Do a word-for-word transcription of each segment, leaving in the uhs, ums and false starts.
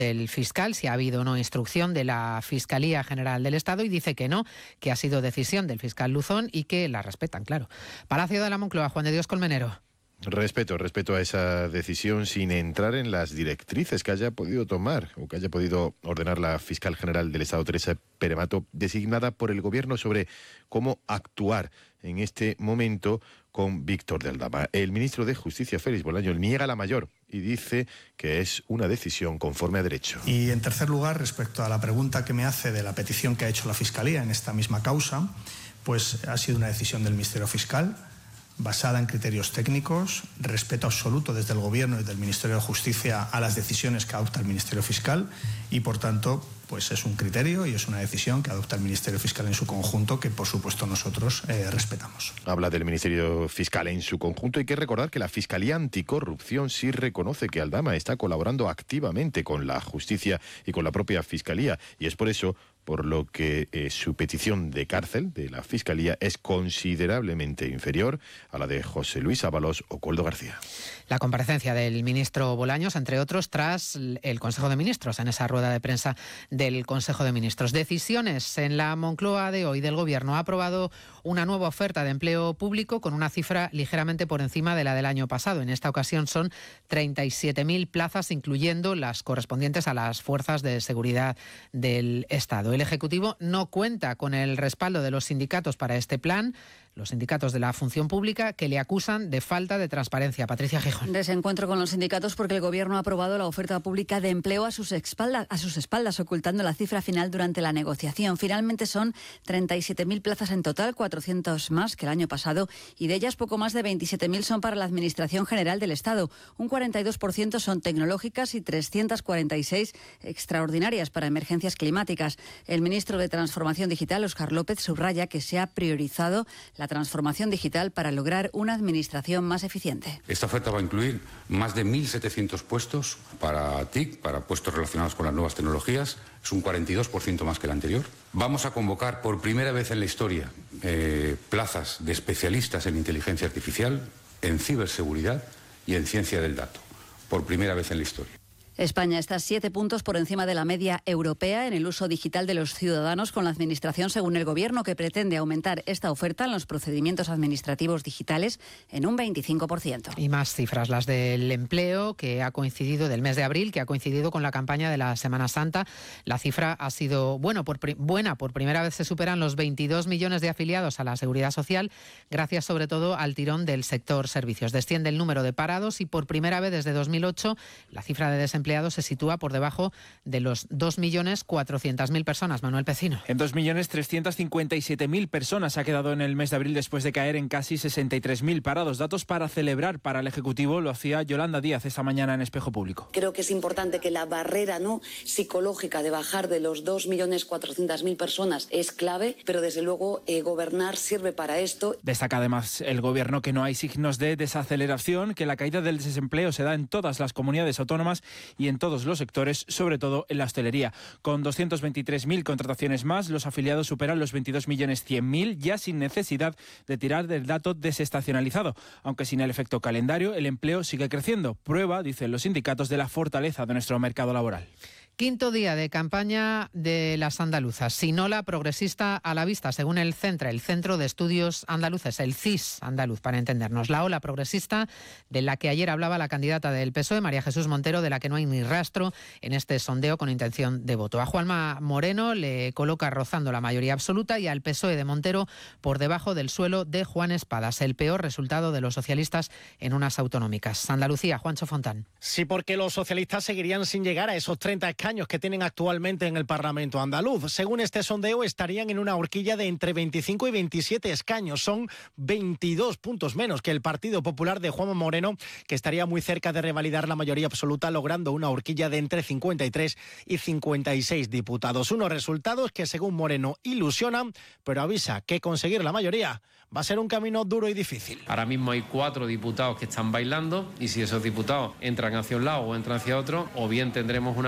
el fiscal si ha habido o no instrucción de la Fiscalía General del Estado y dice que no, que ha sido decisión del fiscal Luzón y que la respetan, claro. Palacio de la Moncloa, Juan de Dios Colmenero. Respeto, respeto a esa decisión sin entrar en las directrices que haya podido tomar o que haya podido ordenar la fiscal general del Estado, Teresa Pérez Mato, designada por el Gobierno sobre cómo actuar en este momento con Víctor de Aldama. El ministro de Justicia, Félix Bolaños, niega la mayor y dice que es una decisión conforme a derecho. Y en tercer lugar, respecto a la pregunta que me hace de la petición que ha hecho la Fiscalía en esta misma causa, pues ha sido una decisión del Ministerio Fiscal, basada en criterios técnicos, respeto absoluto desde el Gobierno y del Ministerio de Justicia a las decisiones que adopta el Ministerio Fiscal y, por tanto, pues es un criterio y es una decisión que adopta el Ministerio Fiscal en su conjunto que, por supuesto, nosotros eh, respetamos. Habla del Ministerio Fiscal en su conjunto. Hay que recordar que la Fiscalía Anticorrupción sí reconoce que Aldama está colaborando activamente con la justicia y con la propia Fiscalía y es por eso por lo que eh, su petición de cárcel de la Fiscalía es considerablemente inferior a la de José Luis Ábalos o Koldo García. La comparecencia del ministro Bolaños, entre otros, tras el Consejo de Ministros, en esa rueda de prensa del Consejo de Ministros. Decisiones en la Moncloa de hoy del Gobierno. Ha aprobado una nueva oferta de empleo público con una cifra ligeramente por encima de la del año pasado. En esta ocasión son treinta y siete mil plazas, incluyendo las correspondientes a las fuerzas de seguridad del Estado. El Ejecutivo no cuenta con el respaldo de los sindicatos para este plan. Los sindicatos de la función pública que le acusan de falta de transparencia. Patricia Gijón. Desencuentro con los sindicatos porque el Gobierno ha aprobado la oferta pública de empleo a sus espaldas, a sus espaldas, ocultando la cifra final durante la negociación. Finalmente son treinta y siete mil plazas en total, cuatrocientas más que el año pasado, y de ellas poco más de veintisiete mil son para la Administración General del Estado. Un cuarenta y dos por ciento son tecnológicas y trescientas cuarenta y seis extraordinarias para emergencias climáticas. El ministro de Transformación Digital, Óscar López, subraya que se ha priorizado la transformación digital para lograr una administración más eficiente. Esta oferta va a incluir más de mil setecientos puestos para T I C, para puestos relacionados con las nuevas tecnologías. Es un cuarenta y dos por ciento más que el anterior. Vamos a convocar por primera vez en la historia eh, plazas de especialistas en inteligencia artificial, en ciberseguridad y en ciencia del dato. Por primera vez en la historia. España está siete puntos por encima de la media europea en el uso digital de los ciudadanos con la Administración, según el Gobierno, que pretende aumentar esta oferta en los procedimientos administrativos digitales en un veinticinco por ciento. Y más cifras, las del empleo, que ha coincidido, del mes de abril, que ha coincidido con la campaña de la Semana Santa. La cifra ha sido bueno, por pri- buena. Por primera vez se superan los veintidós millones de afiliados a la Seguridad Social, gracias sobre todo al tirón del sector servicios. Desciende el número de parados y por primera vez desde dos mil ocho la cifra de desempleados se sitúa por debajo de los dos millones cuatrocientas mil personas. Manuel Pecino. En dos millones trescientas cincuenta y siete mil personas ha quedado en el mes de abril después de caer en casi sesenta y tres mil parados. Datos para celebrar para el Ejecutivo, lo hacía Yolanda Díaz esta mañana en Espejo Público. Creo que es importante que la barrera no psicológica de bajar de los dos millones cuatrocientas mil personas es clave, pero desde luego eh, gobernar sirve para esto. Destaca además el Gobierno que no hay signos de desaceleración, que la caída del desempleo se da en todas las comunidades autónomas y en todos los sectores, sobre todo en la hostelería. Con doscientas veintitrés mil contrataciones más, los afiliados superan los veintidós millones cien mil, ya sin necesidad de tirar del dato desestacionalizado. Aunque sin el efecto calendario, el empleo sigue creciendo. Prueba, dicen los sindicatos, de la fortaleza de nuestro mercado laboral. Quinto día de campaña de las andaluzas. Sinola progresista a la vista, según el CENTRA, el Centro de Estudios Andaluces, el C I S andaluz, para entendernos. La ola progresista de la que ayer hablaba la candidata del P S O E, María Jesús Montero, de la que no hay ni rastro en este sondeo con intención de voto. A Juanma Moreno le coloca rozando la mayoría absoluta y al P S O E de Montero por debajo del suelo de Juan Espadas, el peor resultado de los socialistas en unas autonómicas. Andalucía, Juancho Fontán. Sí, porque los socialistas seguirían sin llegar a esos treinta escaños que tienen actualmente en el Parlamento andaluz. Según este sondeo, estarían en una horquilla de entre veinticinco y veintisiete escaños. Son veintidós puntos menos que el Partido Popular de Juanma Moreno, que estaría muy cerca de revalidar la mayoría absoluta, logrando una horquilla de entre cincuenta y tres y cincuenta y seis diputados. Unos resultados que, según Moreno, ilusionan, pero avisa que conseguir la mayoría va a ser un camino duro y difícil. Ahora mismo hay cuatro diputados que están bailando y si esos diputados entran hacia un lado o entran hacia otro, o bien tendremos una mayoría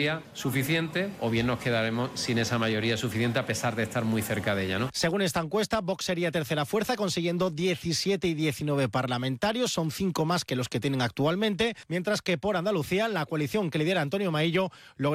mayoría suficiente o bien nos quedaremos sin esa mayoría suficiente a pesar de estar muy cerca de ella, ¿no? Según esta encuesta, Vox sería tercera fuerza consiguiendo diecisiete y diecinueve parlamentarios, son cinco más que los que tienen actualmente, mientras que por Andalucía la coalición que lidera Antonio Maillo logra